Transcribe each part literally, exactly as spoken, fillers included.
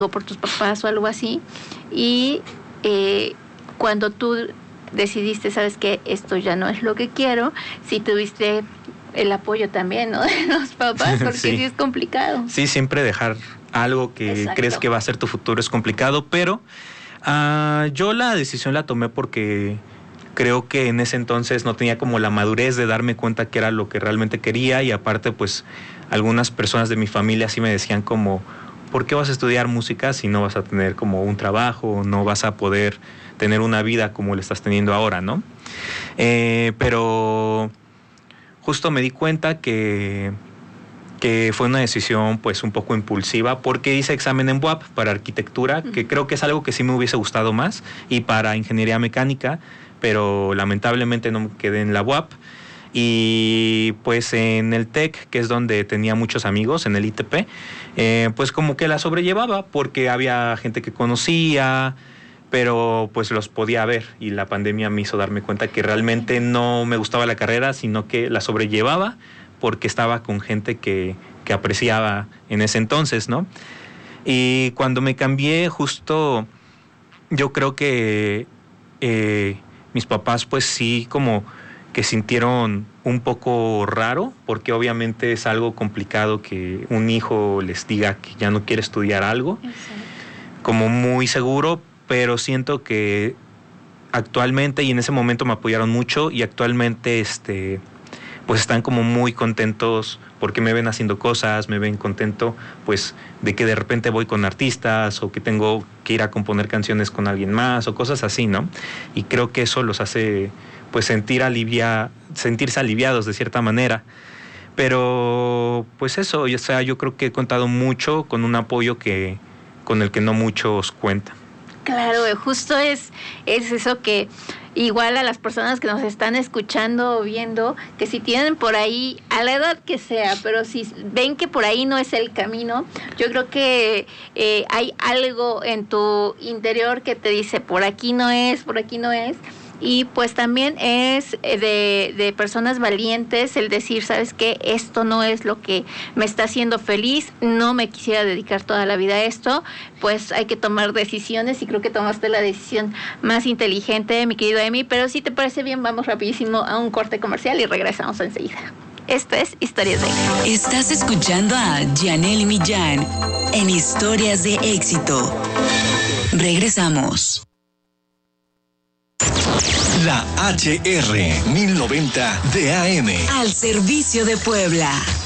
por tus papás o algo así, y eh, cuando tú decidiste, sabes que esto ya no es lo que quiero, si tuviste el apoyo también, ¿no? De los papás, porque sí, sí es complicado. Sí, siempre dejar algo que Exacto. crees que va a ser tu futuro es complicado, pero uh, yo la decisión la tomé porque creo que en ese entonces no tenía como la madurez de darme cuenta que era lo que realmente quería, y aparte pues algunas personas de mi familia sí me decían como, ¿por qué vas a estudiar música si no vas a tener como un trabajo, no vas a poder tener una vida como lo estás teniendo ahora, ¿no? Eh, pero justo me di cuenta que, que fue una decisión pues un poco impulsiva, porque hice examen en U A P para arquitectura, que creo que es algo que sí me hubiese gustado más, y para ingeniería mecánica, pero lamentablemente no me quedé en la U A P. Y pues en el TEC, que es donde tenía muchos amigos, en el I T P, eh, pues como que la sobrellevaba porque había gente que conocía, pero pues los podía ver, y la pandemia me hizo darme cuenta que realmente no me gustaba la carrera, sino que la sobrellevaba porque estaba con gente que, que apreciaba en ese entonces, ¿no? Y cuando me cambié, justo yo creo que eh, mis papás pues sí como que sintieron un poco raro, porque obviamente es algo complicado que un hijo les diga que ya no quiere estudiar algo, Exacto. como muy seguro, pero siento que actualmente, y en ese momento me apoyaron mucho, y actualmente este, pues están como muy contentos porque me ven haciendo cosas, me ven contento pues de que de repente voy con artistas, o que tengo que ir a componer canciones con alguien más, o cosas así, ¿no? Y creo que eso los hace pues sentir alivia, sentirse aliviados de cierta manera. Pero pues eso, o sea, yo creo que he contado mucho con un apoyo que con el que no muchos cuentan. Claro, justo es, es eso, que igual a las personas que nos están escuchando o viendo, que si tienen por ahí, a la edad que sea, pero si ven que por ahí no es el camino, yo creo que eh, hay algo en tu interior que te dice, por aquí no es, por aquí no es. Y pues también es de, de personas valientes el decir, ¿sabes qué? Esto no es lo que me está haciendo feliz, no me quisiera dedicar toda la vida a esto. Pues hay que tomar decisiones, y creo que tomaste la decisión más inteligente, mi querido Emi. Pero si te parece bien, vamos rapidísimo a un corte comercial y regresamos enseguida. Esto es Historias de Éxito. Estás escuchando a Janely Millán en Historias de Éxito. Regresamos. La H R mil noventa de A M. Al servicio de Puebla.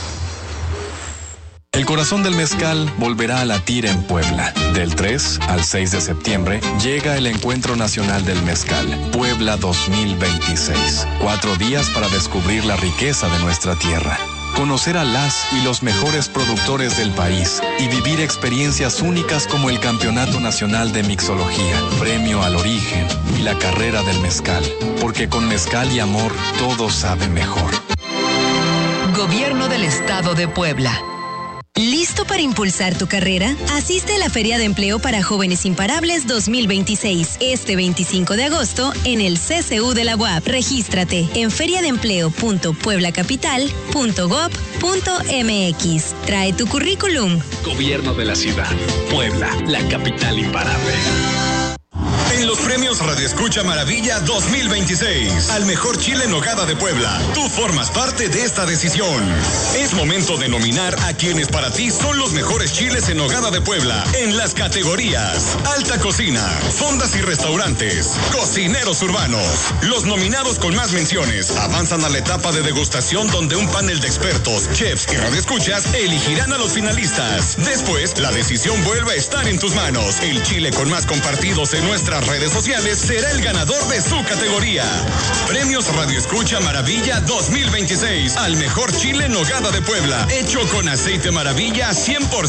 El corazón del mezcal volverá a latir en Puebla. Del tres al seis de septiembre llega el Encuentro Nacional del Mezcal, Puebla dos mil veintiséis. Cuatro días para descubrir la riqueza de nuestra tierra, conocer a las y los mejores productores del país y vivir experiencias únicas como el Campeonato Nacional de Mixología, Premio al Origen y la Carrera del Mezcal. Porque con mezcal y amor todo sabe mejor. Gobierno del Estado de Puebla. ¿Listo para impulsar tu carrera? Asiste a la Feria de Empleo para Jóvenes Imparables dos mil veintiséis, este veinticinco de agosto, en el C C U de la U A P. Regístrate en feriadeempleo punto puebla capital punto gob punto m x. Trae tu currículum. Gobierno de la Ciudad. Puebla, la capital imparable. En los premios Radio Escucha Maravilla dos mil veintiséis, al mejor chile en nogada de Puebla, tú formas parte de esta decisión. Es momento de nominar a quienes para ti son los mejores chiles en nogada de Puebla en las categorías Alta Cocina, Fondas y Restaurantes, Cocineros Urbanos. Los nominados con más menciones avanzan a la etapa de degustación, donde un panel de expertos, chefs y radioescuchas elegirán a los finalistas. Después, la decisión vuelve a estar en tus manos. El chile con más compartidos en nuestras redes sociales será el ganador de su categoría. Premios Radio Escucha Maravilla dos mil veintiséis al mejor chile en nogada de Puebla, hecho con aceite Maravilla cien por ciento.